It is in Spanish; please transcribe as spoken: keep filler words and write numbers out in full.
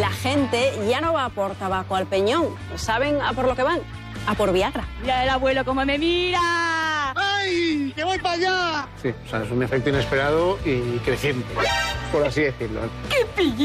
la gente ya no va por tabaco al peñón. ¿Saben a por lo que van? A por Viagra. Mira el abuelo cómo me mira. ¡Ay! ¡Que voy para allá! Sí, o sea, es un efecto inesperado y creciente, por así decirlo. ¡Qué pillo!